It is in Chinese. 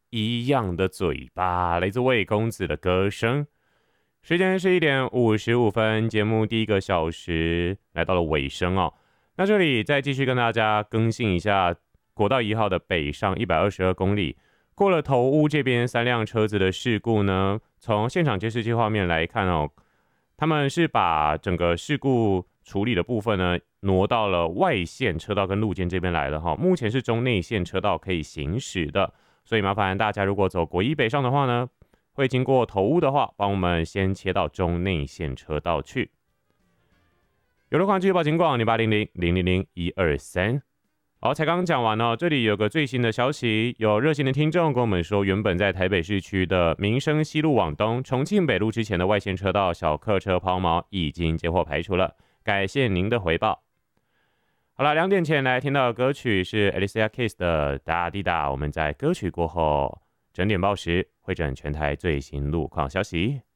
一样的嘴巴，来自魏公子的歌声。时间是1:55，节目第一个小时来到了尾声哦。那这里再继续跟大家更新一下国道1号的北上122公里，过了头屋这边3辆车子的事故呢，从现场监视器画面来看哦，他们是把整个事故处理的部分呢挪到了外线车道跟路肩这边来了哈，目前是中内线车道可以行驶的，所以麻烦大家如果走国一北上的话呢，会经过头屋的话，帮我们先切到中内线车道去。有路况继续报警广0800000123。好，才刚讲完哦，这里有个最新的消息，有热心的听众跟我们说，原本在台北市区的民生西路往东、重庆北路之前的外线车道小客车抛锚已经接获排除了，感谢您的回报。好了，2点前来听到的歌曲是 Alicia Keys 的《哒滴哒》，我们在歌曲过后整点报时会诊全台最新路况消息。